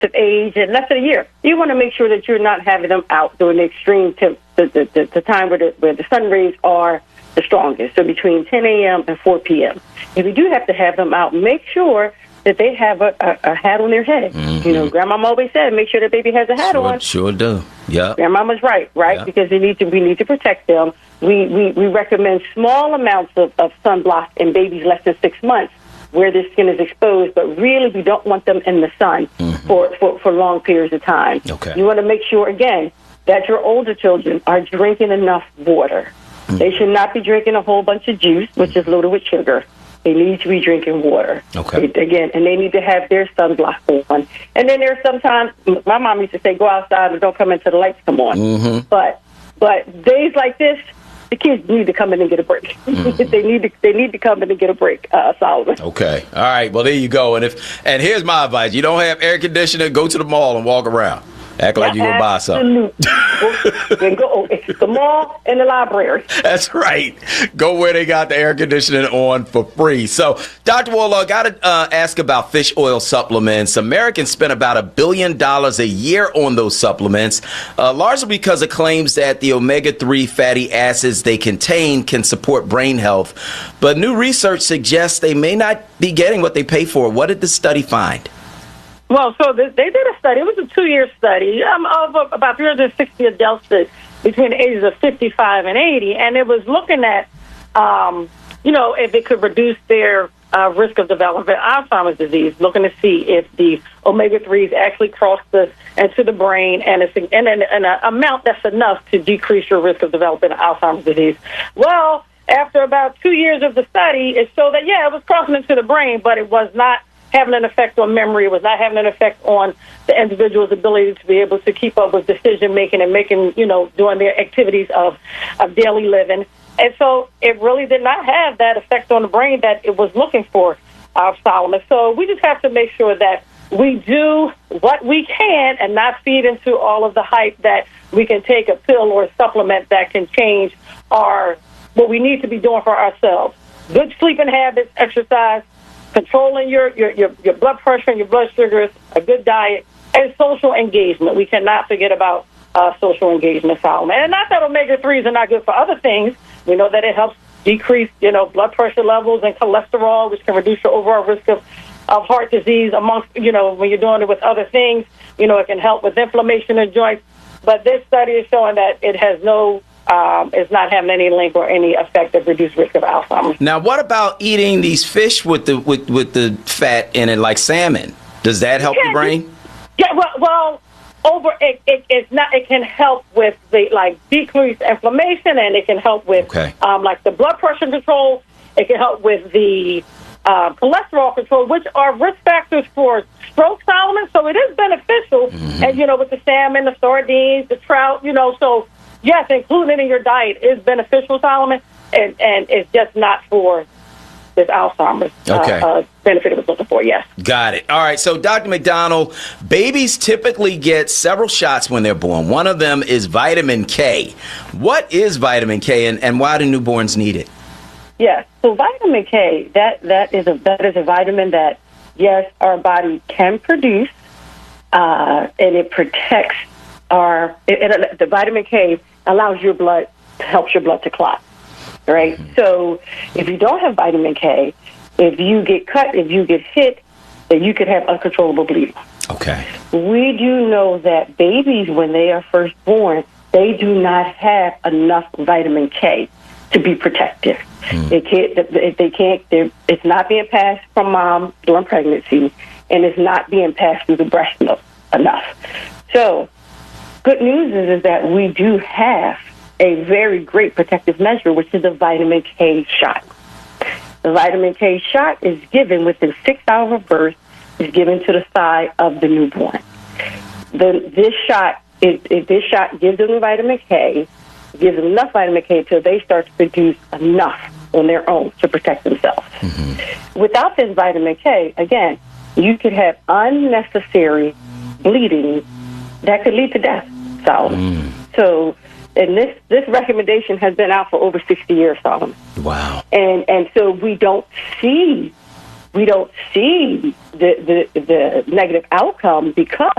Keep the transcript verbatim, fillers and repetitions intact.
of age and less than a year. You want to make sure that you're not having them out during the extreme temp, the, the, the, the time where the, where the sun rays are the strongest, so between ten a.m. and four p.m. If you do have to have them out, make sure that they have a, a, a hat on their head. Mm-hmm. You know, Grandma always said, make sure the baby has a hat sure, on. Sure do. Yeah. Grandmama's right, right? Yep. Because they need to, we need to protect them. We we, we recommend small amounts of, of sunblock in babies less than six months where their skin is exposed, but really we don't want them in the sun mm-hmm. for, for, for long periods of time. Okay. You want to make sure, again, that your older children are drinking enough water. Mm-hmm. They should not be drinking a whole bunch of juice, which is loaded with sugar. They need to be drinking water. Okay. They, again, and they need to have their sunblock on. And then there's sometimes, my mom used to say, go outside and don't come until the lights come on. Mm-hmm. But but days like this, the kids need to come in and get a break. Mm-hmm. they need to they need to come in and get a break, uh, Solomon. Okay. All right. Well, there you go. And if and here's my advice. You don't have air conditioning, go to the mall and walk around. Act like you're going to buy something. Then go to the mall and the library. That's right. Go where they got the air conditioning on for free. So, Doctor Warlock, got to uh, ask about fish oil supplements. Americans spend about a billion dollars a year on those supplements, uh, largely because of claims that the omega three fatty acids they contain can support brain health. But new research suggests they may not be getting what they pay for. What did the study find? Well, so they did a study. It was a two-year study um, of about three hundred sixty adults between the ages of fifty-five and eighty, and it was looking at, um, you know, if it could reduce their uh, risk of developing Alzheimer's disease, looking to see if the omega threes actually cross the into the brain and it's and an, an amount that's enough to decrease your risk of developing Alzheimer's disease. Well, after about two years of the study, it showed that, yeah, it was crossing into the brain, but it was not having an effect on memory, was not having an effect on the individual's ability to be able to keep up with decision making and making, you know, doing their activities of, of daily living. And so it really did not have that effect on the brain that it was looking for, uh, Solomon. So we just have to make sure that we do what we can and not feed into all of the hype that we can take a pill or a supplement that can change our what we need to be doing for ourselves. Good sleeping habits, exercise, controlling your, your, your, your blood pressure and your blood sugars, a good diet, and social engagement. We cannot forget about uh, social engagement, Solomon. And not that omega threes are not good for other things. We know that it helps decrease, you know, blood pressure levels and cholesterol, which can reduce your overall risk of, of heart disease amongst, you know, when you're doing it with other things. You know, it can help with inflammation in joints. But this study is showing that it has no Um, is not having any link or any effect of reduced risk of Alzheimer's. Now, what about eating these fish with the with, with the fat in it, like salmon? Does that help yeah, your brain? Yeah, well, well over it, it, it's not. It can help with the like decreased inflammation, and it can help with okay. um, like the blood pressure control. It can help with the uh, cholesterol control, which are risk factors for stroke, Solomon. So it is beneficial, mm-hmm. and you know, with the salmon, the sardines, the trout, you know, so. Yes, including it in your diet is beneficial, Solomon, and, and it's just not for this Alzheimer's okay. uh, uh, benefit it was looking for, yes. Got it. All right, so Doctor McDonald, babies typically get several shots when they're born. One of them is vitamin K. What is vitamin K, and, and why do newborns need it? Yes, so vitamin K, that, that, is, a, that is a vitamin that, yes, our body can produce, uh, and it protects our, it, it, the vitamin K allows your blood, helps your blood to clot, right? Mm-hmm. So if you don't have vitamin K, if you get cut, if you get hit, then you could have uncontrollable bleeding. Okay. We do know that babies, when they are first born, they do not have enough vitamin K to be protective. Mm. They can't, they can't, it's not being passed from mom during pregnancy, and it's not being passed through the breast milk enough. So good news is, is that we do have a very great protective measure, which is the vitamin K shot. The vitamin K shot is given within six hours of birth, is given to the side of the newborn. The, this shot, it, it, this shot gives them the vitamin K, gives them enough vitamin K until they start to produce enough on their own to protect themselves. Mm-hmm. Without this vitamin K, again, you could have unnecessary bleeding that could lead to death. So, mm. so, and this this recommendation has been out for over sixty years, Solomon. Wow. And and so we don't see we don't see the, the, the negative outcome because